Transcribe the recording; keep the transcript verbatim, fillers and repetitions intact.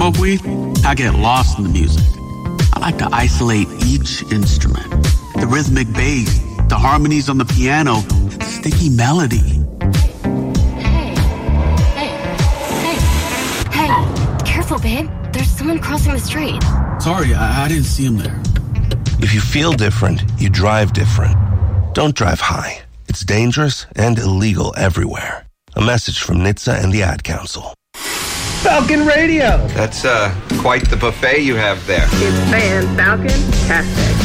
Smoke weed, I get lost in the music. I like to isolate each instrument. The rhythmic bass, the harmonies on the piano, the sticky melody. Hey, hey, hey, hey, careful, babe. There's someone crossing the street. Sorry, I, I didn't see him there. If you feel different, you drive different. Don't drive high. It's dangerous and illegal everywhere. A message from N H T S A and the Ad Council. Falcon Radio. That's uh, quite the buffet you have there. It's fan Falcon-tastic.